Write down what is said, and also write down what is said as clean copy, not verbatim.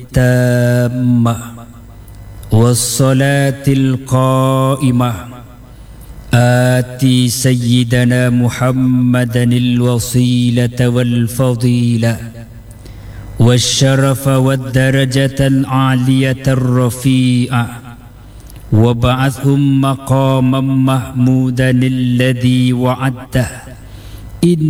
التامة والصلاة القائمة آتي سيدنا محمدا الوسيلة والفضيلة والشرف والدرجة العالية الرفيعة وابعثهم مقاما محمودا الذي وعدته.